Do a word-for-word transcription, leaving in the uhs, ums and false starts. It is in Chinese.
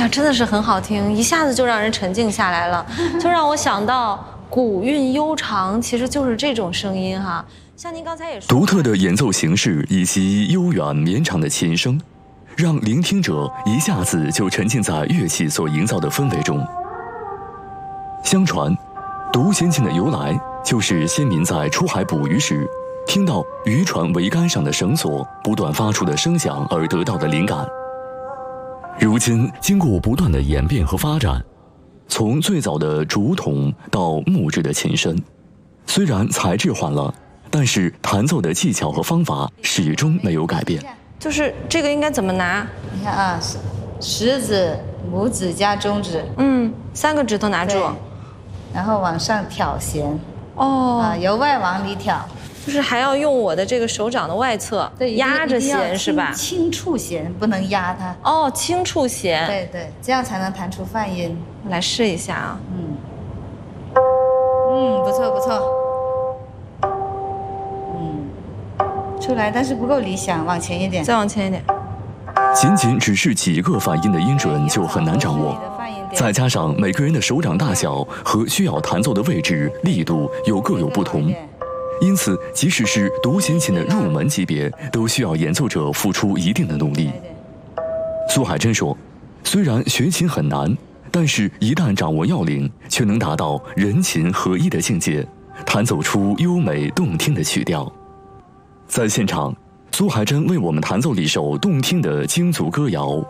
呀，真的是很好听，一下子就让人沉静下来了，就让我想到古韵悠长，其实就是这种声音哈。像您刚才也说， 独特的演奏形式以及悠远绵长的琴声，让聆听者一下子就沉浸在乐器所营造的氛围中。相传，独弦琴的由来就是先民在出海捕鱼时，听到渔船桅杆上的绳索不断发出的声响而得到的灵感。如今，经过不断的演变和发展，从最早的竹筒到木质的琴身，虽然材质换了，但是弹奏的技巧和方法始终没有改变。 就是这个应该怎么拿？ 你看啊，食指、拇指加中指， 嗯，三个指头拿住， 然后往上挑弦。 哦， 啊，由外往里挑。 就是还要用我的这个手掌的外侧， 对， 压着弦是吧？ 轻触弦，不能压它。 哦，轻触弦。 对对，这样才能弹出泛音。 来试一下啊。 嗯，嗯，不错不错。嗯，出来，但是不够理想，往前一点。 再往前一点。 仅仅只是几个泛音的音准就很难掌握，再加上每个人的手掌大小和需要弹奏的位置、力度又各有不同。因此，即使是独弦琴的入门级别，都需要演奏者付出一定的努力。苏海珍说，虽然学琴很难，但是一旦掌握要领，却能达到人琴合一的境界，弹奏出优美动听的曲调。在现场，苏海珍为我们弹奏了一首动听的京族歌谣。